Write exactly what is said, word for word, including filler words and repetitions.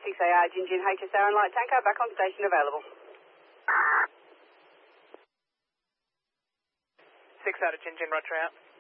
six A R, Gingin, H S R and light tanker, back on station available. six out of Gingin, roger out.